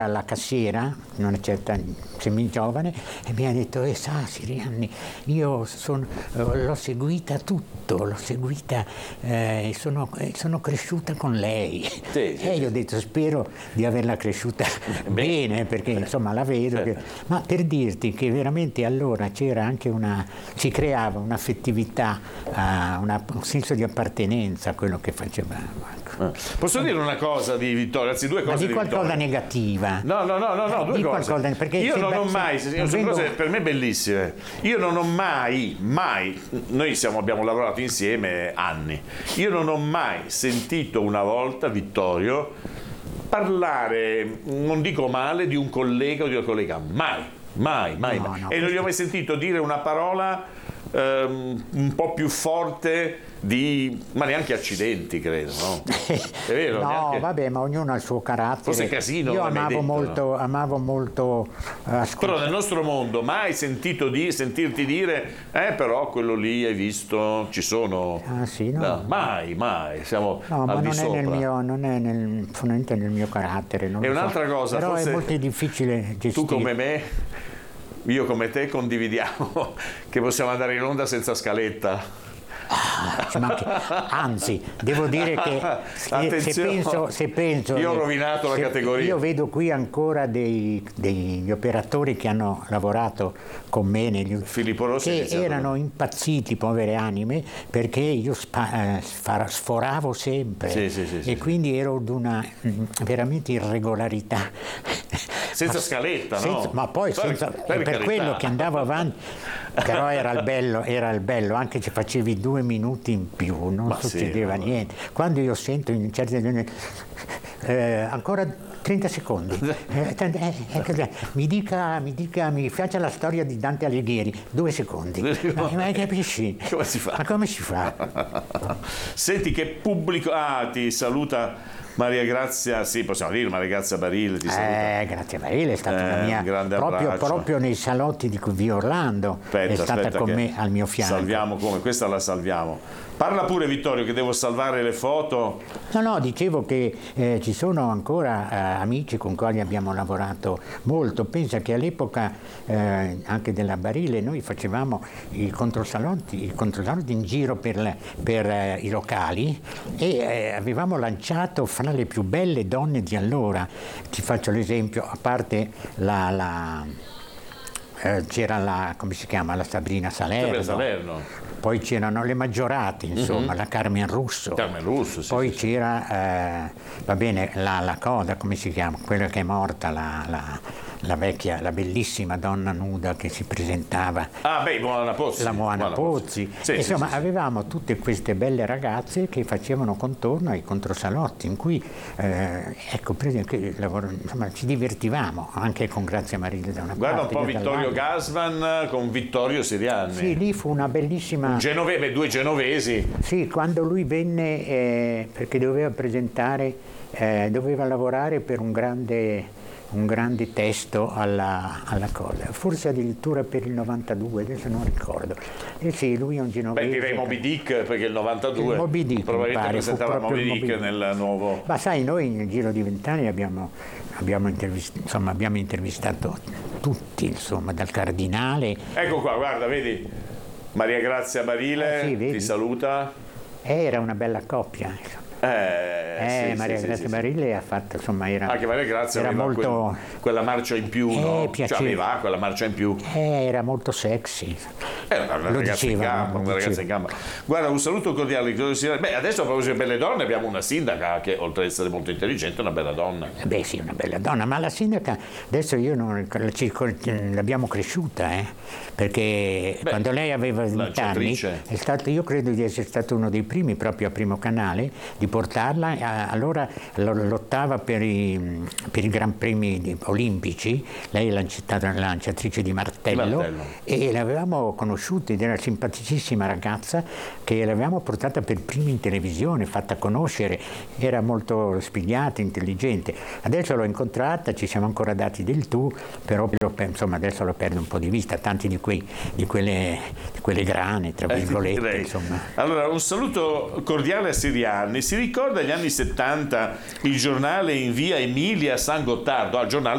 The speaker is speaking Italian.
alla cassiera, una certa semigiovane, e mi ha detto: sa Sirianni, io l'ho seguita tutto, sono cresciuta con lei. Sì, e io ho detto: spero di averla cresciuta bene, perché insomma la vedo. Ma per dirti che veramente allora c'era anche si creava un'affettività, un senso di appartenenza a quello che facevamo. Posso dire una cosa di Vittorio, anzi due cose di qualcosa Vittorio. negativa. No, due cose. Perché io non ho mai, sono cose per me bellissime. Io non ho mai, noi abbiamo lavorato insieme anni. Io non ho mai sentito una volta Vittorio parlare, non dico male, di un collega o di una collega, mai. No, E non gli ho mai sentito dire una parola un po' più forte ma neanche accidenti, credo, no? È vero? No, neanche... vabbè, ma ognuno ha il suo carattere. Forse Casino. Io amavo molto però nel nostro mondo mai sentirti dire però quello lì hai visto, ci sono. Ah sì, no. Mai siamo no, ma al di sopra. Non è fondamentalmente nel mio carattere, non è lo so. Un'altra cosa, però forse è molto difficile gestire. Tu come me, io come te condividiamo che possiamo andare in onda senza scaletta. Anzi, devo dire che se penso io ho rovinato la categoria. Io vedo qui ancora degli operatori che hanno lavorato con me Filippo Rossi che erano impazziti, povere anime, perché io sforavo sempre e quindi ero di una veramente irregolarità. Senza scaletta, no? Ma poi per quello che andavo avanti. Però era il bello, anche se facevi 2 minuti in più, non succedeva niente. Quando io sento in certe ancora 30 secondi, mi faccia la storia di Dante Alighieri, 2 secondi. Ma capisci? Come si fa? Ma come si fa? Senti che pubblico, ti saluta Maria Grazia, sì, possiamo dire Maria Grazia Barile, ti saluta. Grazia Barile è stata la mia, grande proprio nei salotti di Via Orlando, è stata con me al mio fianco. Salviamo questa la salviamo. Parla pure Vittorio che devo salvare le foto. No, dicevo che ci sono ancora amici con cui abbiamo lavorato molto. Pensa che all'epoca anche della Barile noi facevamo i controsalotti in giro per i locali e avevamo lanciato fra le più belle donne di allora. Ti faccio l'esempio, a parte c'era come si chiama, la Sabrina Salerno. Poi c'erano le Maggiorati, insomma, la Carmen Russo. Poi c'era, la Coda, come si chiama? Quella che è morta, la vecchia, la bellissima donna nuda che si presentava. Moana Pozzi. La Moana Pozzi. Insomma, avevamo tutte queste belle ragazze che facevano contorno ai controsalotti, in cui, ci divertivamo, anche con Grazia Marile da una parte. Guarda un po' Vittorio Gassman con Vittorio Sirianni. Sì, lì fu una bellissima... due genovesi. Sì, quando lui venne, perché doveva lavorare per un grande testo alla cosa, forse addirittura per il 92, adesso non ricordo. E sì, lui è un genovese. Direi Moby Dick, perché il 92 Moby Dick, probabilmente presentava Moby Dick nel nuovo... Ma sai, noi nel giro di 20 anni abbiamo intervistato tutti, insomma, dal cardinale. Ecco qua, guarda, vedi, Maria Grazia Barile ti saluta. Era una bella coppia, insomma. Maria Grazia Barile ha fatto, insomma, anche Maria Grazia era molto quella marcia in più, no? Aveva quella marcia in più. Era molto sexy. Una ragazza in gamba. Guarda, un saluto cordiale. Adesso a proposito di belle donne abbiamo una sindaca che, oltre ad essere molto intelligente, è una bella donna. Sì, una bella donna, ma la sindaca adesso l'abbiamo cresciuta, perché quando lei aveva 20 anni io credo di essere stato uno dei primi, proprio a Primo Canale, di portarla. Allora lottava per i Gran Premi olimpici. Lei è lanciatrice di martello e l'avevamo conosciuta ed era una simpaticissima ragazza che l'avevamo portata per prima in televisione, fatta conoscere, era molto spigliata, intelligente. Adesso l'ho incontrata, ci siamo ancora dati del tu, però insomma adesso lo perdo un po' di vista, tanti di quelle grane, tra virgolette. Insomma. Allora, un saluto cordiale a Sirianni. Si ricorda gli anni 70 il giornale in via Emilia San Gottardo, al giornale